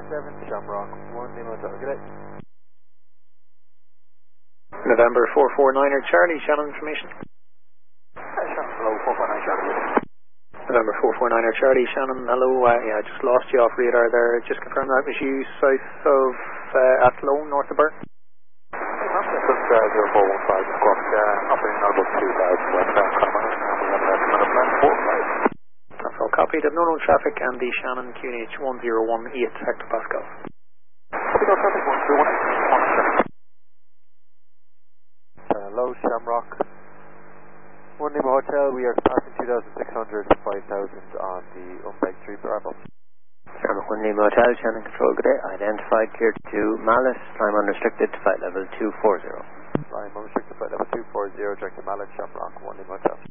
Shamrock 1 Lima Hotel. Good day. November 449er Charlie, Shannon information. Hello, 449 Charlie. November 449er Charlie, Shannon, hello. Yeah, I just lost you off radar there. Just confirm that was you south of Athlone, north of Bern. This is 0415 Squawk, up in about 2000 westbound Carmona, and we have that minute plan 45. That's all copied. I've no known traffic and the Shannon QNH 1018 hectopascals. Copy no traffic 1018. Hello, Shamrock 1 Lima Hotel. We are passing 2600 to 5000 on the Umbeg 3 Bravo. Shamrock 1 Lima Hotel, Shannon Control, good day. Identified, clear to Malice, climb unrestricted to flight level 240. Climb unrestricted flight level 240, direct to Mallet, Shamrock 1 Lima Hotel.